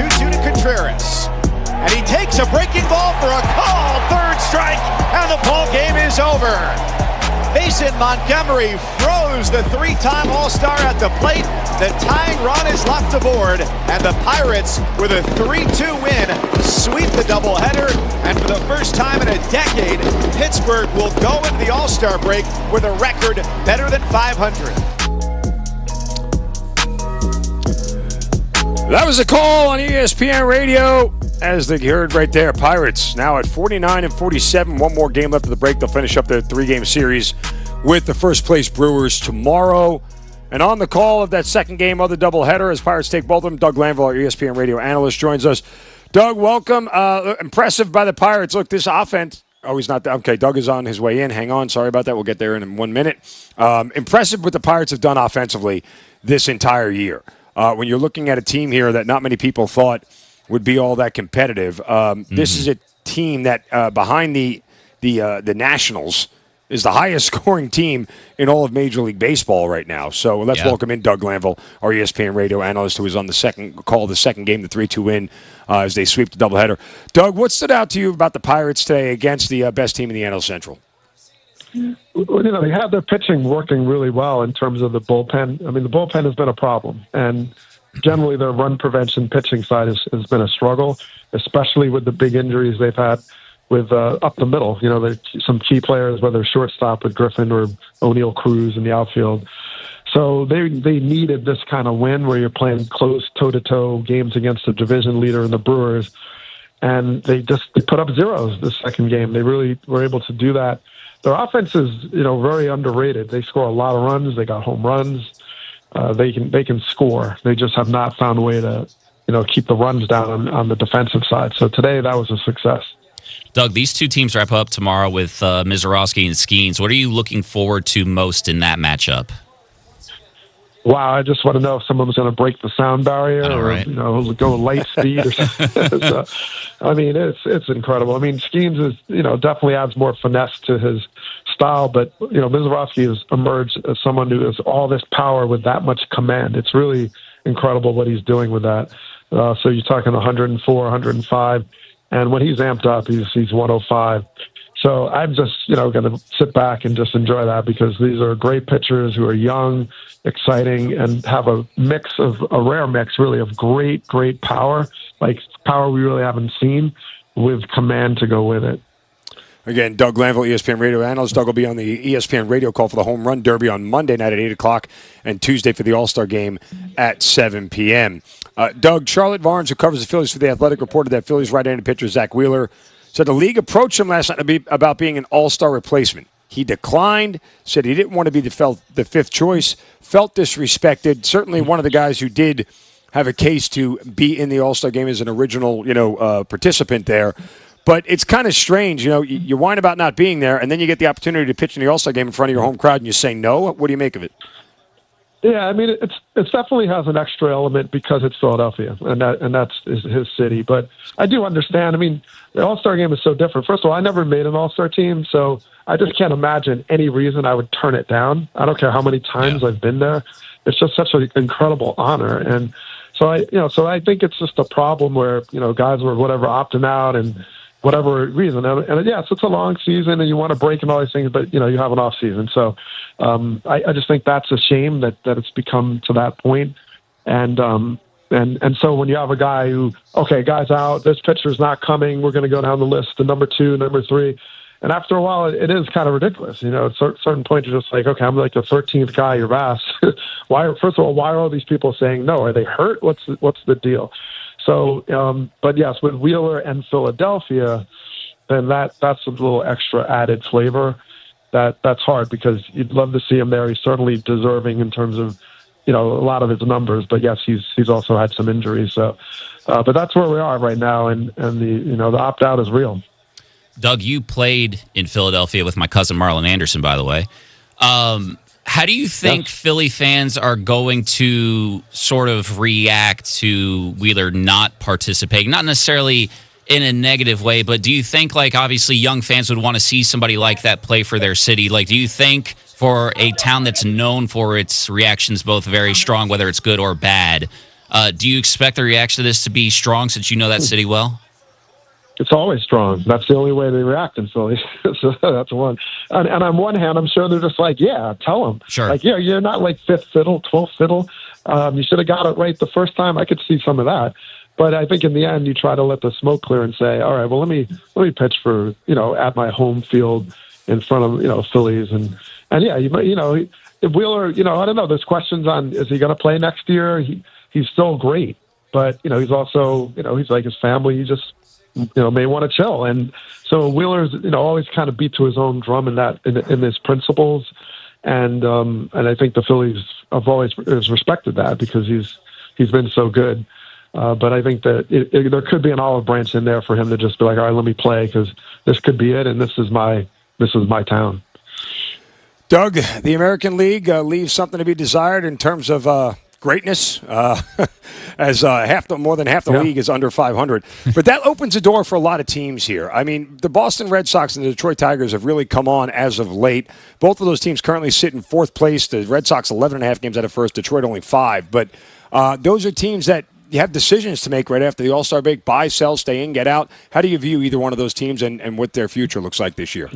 2-2 to Contreras. And he takes a breaking ball for a call. Third strike, and the ball game is over. Mason Montgomery froze the three-time All-Star at the plate. The tying run is left aboard, and the Pirates, with a 3-2 win, sweep the doubleheader. And for the first time in a decade, Pittsburgh will go into the All-Star break with a record better than 500. That was a call on ESPN Radio. As they heard right there, Pirates now at 49-47. One more game left of the break. They'll finish up their three-game series with the first-place Brewers tomorrow. And on the call of that second game of the doubleheader, as Pirates take both of them, Doug Glanville, our ESPN Radio analyst, joins us. Doug, welcome. Impressive by the Pirates. Look, this offense. Oh, he's not there. Okay, Doug is on his way in. Hang on. Sorry about that. We'll get there in 1 minute. Impressive what the Pirates have done offensively this entire year. When you're looking at a team here that not many people thought would be all that competitive. This is a team that behind the Nationals is the highest scoring team in all of Major League Baseball right now. So let's welcome in Doug Glanville, our ESPN Radio analyst, who was on the second call, the second game, the 3-2 win as they sweep the doubleheader. Doug, what stood out to you about the Pirates today against the best team in the NL Central? They have their pitching working really well in terms of the bullpen. I mean, the bullpen has been a problem, and generally their run prevention pitching side has been a struggle, especially with the big injuries they've had with up the middle. There's some key players, whether shortstop with Griffin or O'Neill Cruz in the outfield. So they needed this kind of win where you're playing close toe-to-toe games against the division leader in the Brewers, and they put up zeros the second game. They really were able to do that. Their offense is, very underrated. They score a lot of runs. They got home runs. They can score. They just have not found a way to, keep the runs down on the defensive side. So today that was a success. Doug, these two teams wrap up tomorrow with Mizorowski and Skeens. What are you looking forward to most in that matchup? Wow, I just want to know if someone's going to break the sound barrier or go light speed or something. So, I mean, it's incredible. I mean, Skeens is definitely adds more finesse to his style, but Mizorowski has emerged as someone who has all this power with that much command. It's really incredible what he's doing with that. So you're talking 104, 105, and when he's amped up, he's 105. So I'm just, going to sit back and just enjoy that because these are great pitchers who are young, exciting, and have a rare mix, really, of great, great power, like power we really haven't seen, with command to go with it. Again, Doug Glanville, ESPN Radio analyst. Doug will be on the ESPN Radio call for the Home Run Derby on Monday night at 8 o'clock and Tuesday for the All-Star Game at 7 p.m. Doug, Charlotte Barnes, who covers the Phillies for The Athletic, reported that Phillies right-handed pitcher Zach Wheeler said the league approached him last night about being an all-star replacement. He declined, said he didn't want to be the fifth choice, felt disrespected. Certainly one of the guys who did have a case to be in the all-star game as an original, participant there. But it's kind of strange, you whine about not being there, and then you get the opportunity to pitch in the all-star game in front of your home crowd, and you say no. What do you make of it? Yeah, I mean, it definitely has an extra element because it's Philadelphia, and that's his city. But I do understand. I mean, the All-Star game is so different. First of all, I never made an All-Star team, so I just can't imagine any reason I would turn it down. I don't care how many times I've been there. It's just such an incredible honor, and so I think it's just a problem where guys were opting out and whatever reason. And yes, it's a long season and you want to break and all these things, but you have an off season. So I just think that's a shame that it's become to that point. And so when you have a guy who, guy's out, this pitcher's not coming, we're going to go down the list to number 2, number 3. And after a while, it is kind of ridiculous. At certain point, you're just like, okay, I'm like the 13th guy you've asked. First of all, why are all these people saying no? Are they hurt? What's the deal? So, but yes, with Wheeler and Philadelphia, then that's a little extra added flavor. That's hard because you'd love to see him there. He's certainly deserving in terms of, a lot of his numbers. But yes, he's also had some injuries. So, but that's where we are right now, and the opt out is real. Doug, you played in Philadelphia with my cousin Marlon Anderson, by the way. How do you think Philly fans are going to sort of react to Wheeler not participating? Not necessarily in a negative way, but do you think, obviously young fans would want to see somebody like that play for their city? Do you think for a town that's known for its reactions, both very strong, whether it's good or bad, Do you expect the reaction to this to be strong since you know that city well? It's always strong. That's the only way they react in Philly. So that's one. And on one hand, I'm sure they're just like, yeah, tell them. Sure. Like, yeah, you're not like fifth fiddle, 12th fiddle. You should have got it right the first time. I could see some of that. But I think in the end, you try to let the smoke clear and say, all right, well, let me pitch for, at my home field in front of, Phillies. And yeah, if Wheeler, I don't know, there's questions on, is he going to play next year? He's still great. But, he's also, he's like his family. He just, may want to chill. And so Wheeler's, always kind of beat to his own drum in his principles. And I think the Phillies have always respected that because he's been so good. But I think that there could be an olive branch in there for him to just be like, all right, let me play because this could be it, and this is my town. Doug, the American League leaves something to be desired in terms of greatness, as more than half the league is under 500. But that opens the door for a lot of teams here. I mean, the Boston Red Sox and the Detroit Tigers have really come on as of late. Both of those teams currently sit in fourth place. The Red Sox 11.5 games out of first, Detroit only 5. But those are teams that you have decisions to make right after the All-Star break: buy, sell, stay in, get out. How do you view either one of those teams and what their future looks like this year?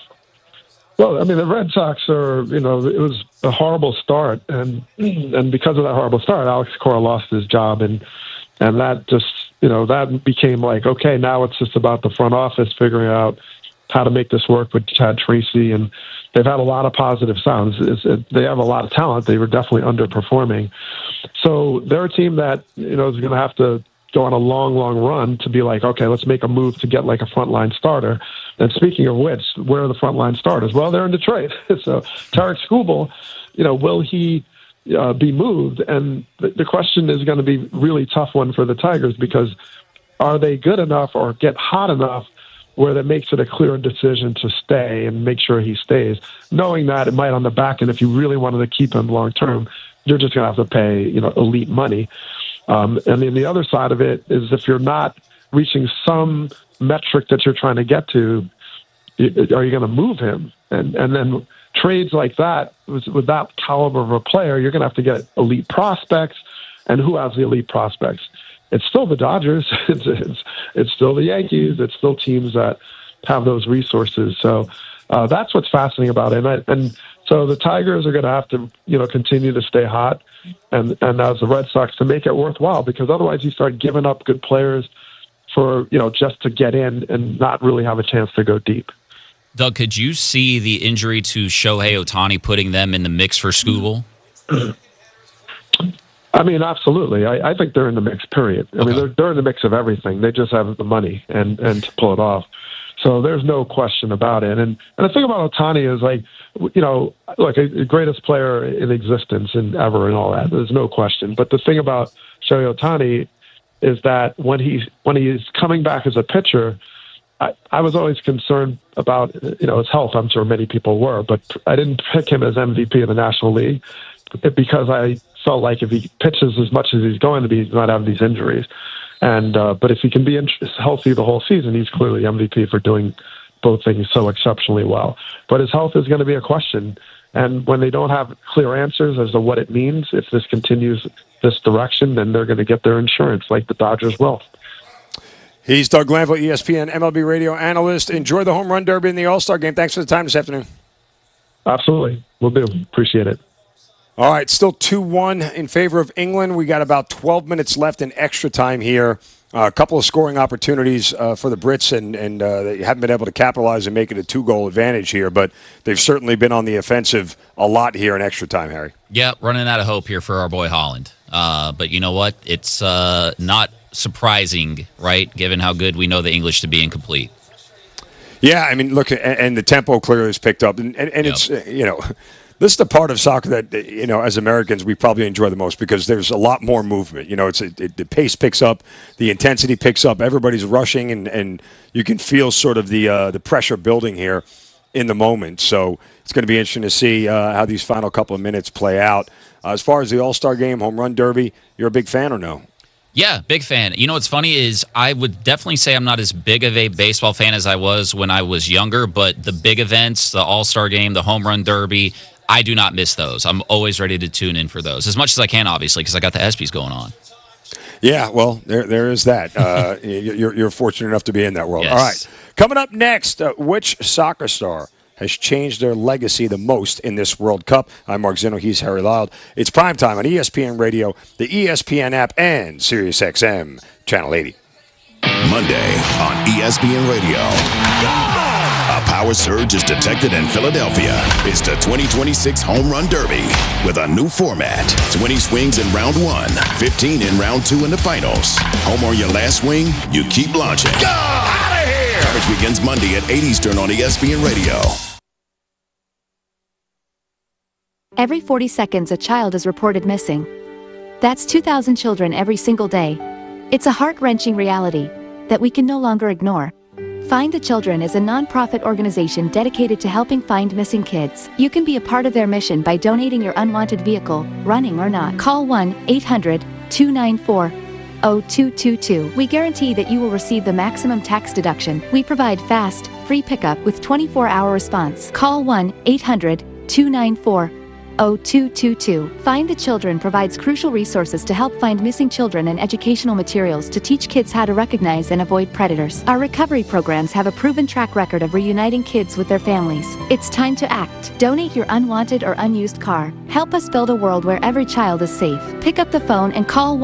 Well, I mean, the Red Sox are, it was a horrible start, and because of that horrible start, Alex Cora lost his job, and that just, that became like, okay, now it's just about the front office figuring out how to make this work with Chad Tracy, and they've had a lot of positive sounds. They have a lot of talent. They were definitely underperforming. So they're a team that, is going to have to go on a long, long run to be like, okay, let's make a move to get like a frontline starter. And speaking of which, where are the frontline starters? Well, they're in Detroit. So Tarek Skubal, will he be moved? And the question is going to be really tough one for the Tigers because are they good enough or get hot enough where that makes it a clear decision to stay and make sure he stays, knowing that it might on the back end, if you really wanted to keep him long term, you're just going to have to pay, elite money. And then the other side of it is if you're not reaching some metric that you're trying to get to, are you going to move him? And then trades like that, with that caliber of a player, you're going to have to get elite prospects. And who has the elite prospects? It's still the Dodgers. It's still the Yankees. It's still teams that have those resources. So that's what's fascinating about it. And so the Tigers are going to have to, continue to stay hot, and as the Red Sox to make it worthwhile, because otherwise you start giving up good players for, just to get in and not really have a chance to go deep. Doug, could you see the injury to Shohei Ohtani putting them in the mix for Skubal? I mean, absolutely. I think they're in the mix, period. I mean, they're in the mix of everything. They just have the money and to pull it off. So there's no question about it. And the thing about Ohtani is like, like a greatest player in existence and ever and all that. There's no question. But the thing about Shohei Ohtani is that when he's coming back as a pitcher, I was always concerned about, his health. I'm sure many people were, but I didn't pick him as MVP of the National League because I felt like if he pitches as much as he's going to be, he's not have these injuries. And but if he can be healthy the whole season, he's clearly MVP for doing both things so exceptionally well. But his health is going to be a question. And when they don't have clear answers as to what it means, if this continues this direction, then they're going to get their insurance like the Dodgers will. He's Doug Glanville, ESPN MLB radio analyst. Enjoy the home run derby in the All-Star game. Thanks for the time this afternoon. Absolutely. Will do. Appreciate it. All right, still 2-1 in favor of England. We got about 12 minutes left in extra time here. A couple of scoring opportunities for the Brits, and they haven't been able to capitalize and make it a 2-goal advantage here, but they've certainly been on the offensive a lot here in extra time, Harry. Yeah, running out of hope here for our boy Holland. But you know what? It's not surprising, right, given how good we know the English to be incomplete. Yeah, I mean, look, and the tempo clearly has picked up, and it's, this is the part of soccer that, as Americans, we probably enjoy the most because there's a lot more movement. The pace picks up, the intensity picks up, everybody's rushing, and you can feel sort of the pressure building here in the moment. So it's going to be interesting to see how these final couple of minutes play out. As far as the All-Star Game, Home Run Derby, you're a big fan or no? Yeah, big fan. You know what's funny is I would definitely say I'm not as big of a baseball fan as I was when I was younger, but the big events, the All-Star Game, the Home Run Derby, I do not miss those. I'm always ready to tune in for those, as much as I can, obviously, because I got the ESPYs going on. Yeah, well, there is that. You're fortunate enough to be in that world. Yes. All right. Coming up next, which soccer star has changed their legacy the most in this World Cup? I'm Mark Zinno. He's Harry Loud. It's primetime on ESPN Radio, the ESPN app, and SiriusXM Channel 80. Monday on ESPN Radio. A power surge is detected in Philadelphia. It's the 2026 Home Run Derby with a new format. 20 swings in round 1, 15 in round 2 in the finals. Home on your last swing, you keep launching. Go! Out of here! Coverage begins Monday at 8 Eastern on ESPN Radio. Every 40 seconds, a child is reported missing. That's 2,000 children every single day. It's a heart-wrenching reality that we can no longer ignore. Find the Children is a non-profit organization dedicated to helping find missing kids. You can be a part of their mission by donating your unwanted vehicle, running or not. Call 1-800-294-0222. We guarantee that you will receive the maximum tax deduction. We provide fast, free pickup with 24-hour response. Call 1-800-294-0222. Find the Children provides crucial resources to help find missing children and educational materials to teach kids how to recognize and avoid predators. Our recovery programs have a proven track record of reuniting kids with their families. It's time to act. Donate your unwanted or unused car. Help us build a world where every child is safe. Pick up the phone and call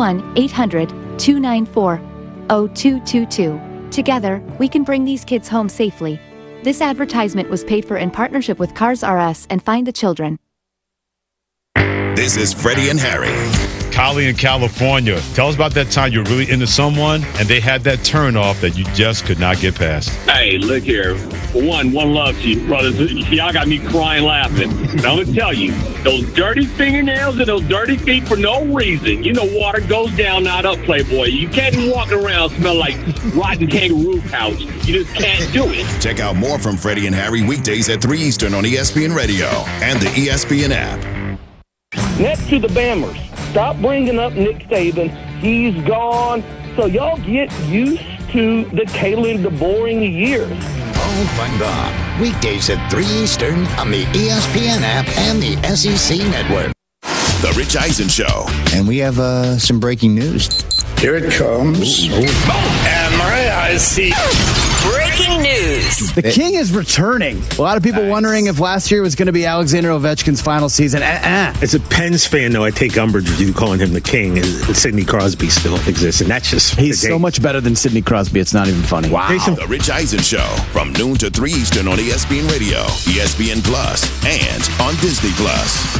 1-800-294-0222. Together, we can bring these kids home safely. This advertisement was paid for in partnership with Cars R Us and Find the Children. This is Freddie and Harry. Kylie in California. Tell us about that time you were really into someone and they had that turn off that you just could not get past. Hey, look here. For one love to you, brothers. Y'all got me crying laughing. Now, I'm going to tell you, those dirty fingernails and those dirty feet for no reason. You know water goes down, not up, Playboy. You can't be walking around smell like rotten kangaroo pouch. You just can't do it. Check out more from Freddie and Harry weekdays at 3 Eastern on ESPN Radio and the ESPN app. Next to the Bammers, stop bringing up Nick Saban. He's gone. So y'all get used to the Kalen DeBoer years. Paul Feinbaum, weekdays at 3 Eastern on the ESPN app and the SEC Network. The Rich Eisen Show. And we have some breaking news. Here it comes. And my eyes see. Breaking news. The King is returning. A lot of people wondering if last year was going to be Alexander Ovechkin's final season. As a Pens fan, though, I take umbrage with you calling him the King, and Sidney Crosby still exists, and that's just... He's so much better than Sidney Crosby, it's not even funny. Wow. The Rich Eisen Show, from noon to 3 Eastern on ESPN Radio, ESPN Plus, and on Disney Plus.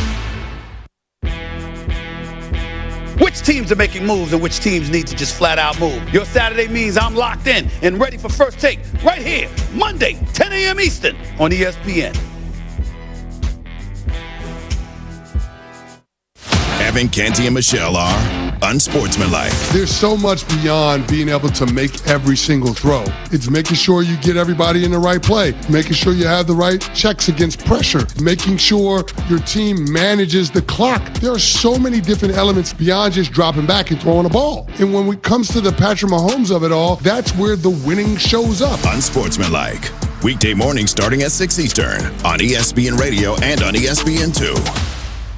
Which teams are making moves and which teams need to just flat out move? Your Saturday means I'm locked in and ready for First Take right here, Monday, 10 a.m. Eastern on ESPN. Evan, Canty, and Michelle are unsportsmanlike. There's so much beyond being able to make every single throw. It's making sure you get everybody in the right play, making sure you have the right checks against pressure, making sure your team manages the clock. There are so many different elements beyond just dropping back and throwing a ball. And when it comes to the Patrick Mahomes of it all, that's where the winning shows up. Unsportsmanlike. Weekday morning starting at 6 Eastern on ESPN Radio and on ESPN2.